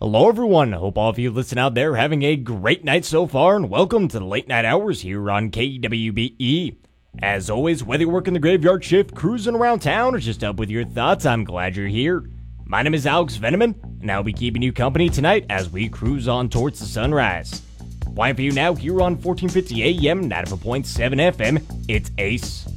Hello everyone, hope all of you listening out there are having a great night so far, and welcome to the late night hours here on KWBE. As always, whether you're working the graveyard shift, cruising around town, or just up with your thoughts, I'm glad you're here. My name is Alex Veneman, and I'll be keeping you company tonight as we cruise on towards the sunrise. Playing for you now here on 1450 AM, 95.7 FM, it's Ace.